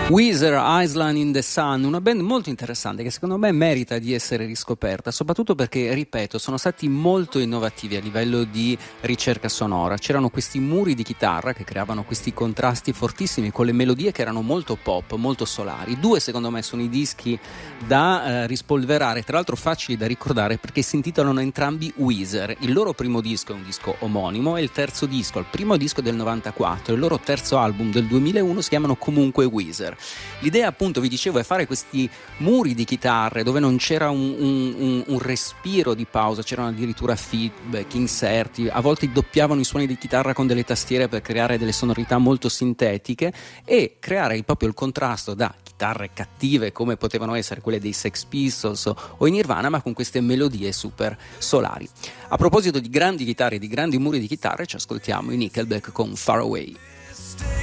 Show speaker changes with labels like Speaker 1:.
Speaker 1: Weezer, Island in the Sun, una band molto interessante che secondo me merita di essere riscoperta, soprattutto perché, ripeto, sono stati molto innovativi a livello di ricerca sonora. C'erano questi muri di chitarra che creavano questi contrasti fortissimi con le melodie che erano molto pop, molto solari. Due, secondo me, sono i dischi da rispolverare, tra l'altro facili da ricordare perché si intitolano entrambi Weezer. Il loro primo disco è un disco omonimo e il terzo disco, il primo disco del 94, il loro terzo album del 2001 si chiamano comunque Weezer. L'idea, appunto, vi dicevo, è fare questi muri di chitarre dove non c'era un respiro di pausa, c'erano addirittura feedback, inserti, a volte doppiavano i suoni di chitarra con delle tastiere per creare delle sonorità molto sintetiche e creare proprio il contrasto da chitarre cattive come potevano essere quelle dei Sex Pistols o in Nirvana, ma con queste melodie super solari. A proposito di grandi chitarre e di grandi muri di chitarre, ci ascoltiamo i Nickelback con Far Away.